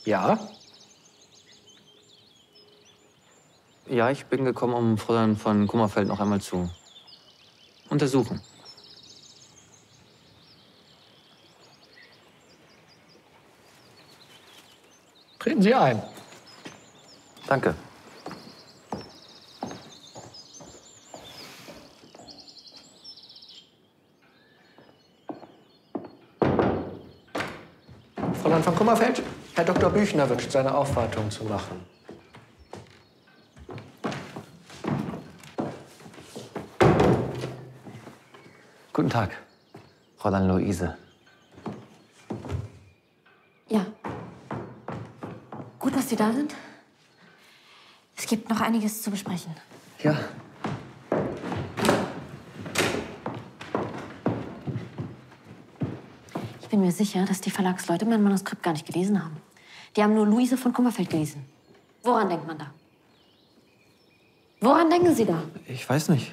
Ja? Ja, ich bin gekommen, um Fräulein von Kummerfeld noch einmal zu untersuchen. Treten Sie ein. Danke. Fräulein von Kummerfeld, Herr Dr. Büchner wünscht, seine Aufwartung zu machen. Guten Tag, Fräulein Luise. Ja. Gut, dass Sie da sind. Es gibt noch einiges zu besprechen. Ja. Ich bin mir sicher, dass die Verlagsleute mein Manuskript gar nicht gelesen haben. Die haben nur Luise von Kummerfeld gelesen. Woran denkt man da? Woran denken Sie da? Ich weiß nicht.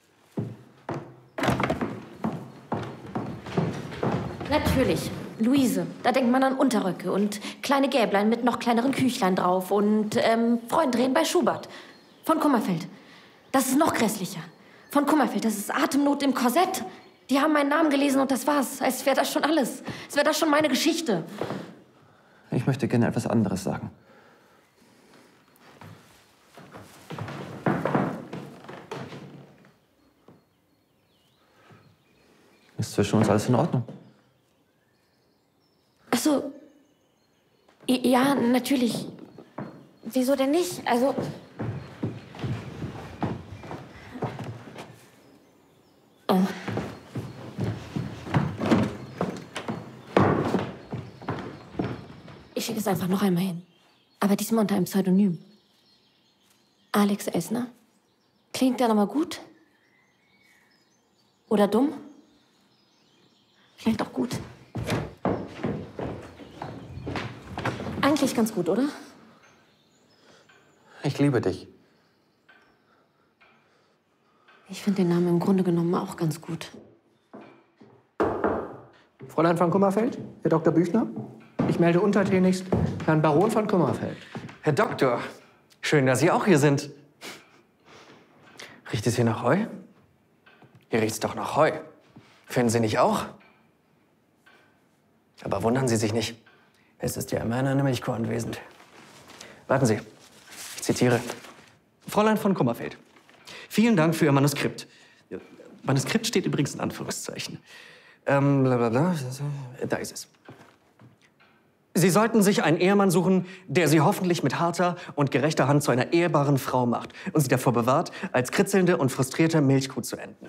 Natürlich. Luise. Da denkt man an Unterröcke und kleine Gäblein mit noch kleineren Küchlein drauf und Freundrehen bei Schubert. Von Kummerfeld. Das ist noch grässlicher. Von Kummerfeld, das ist Atemnot im Korsett. Die haben meinen Namen gelesen und das war's. Als wäre das schon alles. Als wäre das schon meine Geschichte. Ich möchte gerne etwas anderes sagen. Ist zwischen uns alles in Ordnung? Ach so. Ja, natürlich. Wieso denn nicht? Also... Oh. Ich schicke es einfach noch einmal hin. Aber diesmal unter einem Pseudonym. Alex Essner? Klingt der nochmal gut? Oder dumm? Klingt auch gut. Eigentlich ganz gut, oder? Ich liebe dich. Ich finde den Namen im Grunde genommen auch ganz gut. Fräulein von Kummerfeld, Herr Dr. Büchner, ich melde untertänigst Herrn Baron von Kummerfeld. Herr Doktor, schön, dass Sie auch hier sind. Riecht es hier nach Heu? Hier riecht's doch nach Heu. Finden Sie nicht auch? Aber wundern Sie sich nicht. Es ist ja immerhin eine Milchkuh anwesend. Warten Sie, ich zitiere. Fräulein von Kummerfeld, vielen Dank für Ihr Manuskript. Manuskript steht übrigens in Anführungszeichen. Blablabla. Da ist es. Sie sollten sich einen Ehemann suchen, der Sie hoffentlich mit harter und gerechter Hand zu einer ehrbaren Frau macht und Sie davor bewahrt, als kritzelnde und frustrierte Milchkuh zu enden.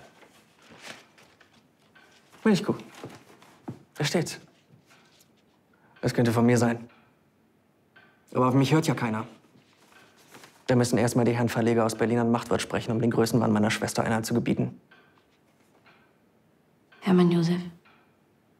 Milchkuh. Da steht's. Das könnte von mir sein. Aber auf mich hört ja keiner. Da müssen erst mal die Herren Verleger aus Berlin an Machtwort sprechen, um den Größenwahn meiner Schwester Einhalt zu gebieten. Hermann Josef.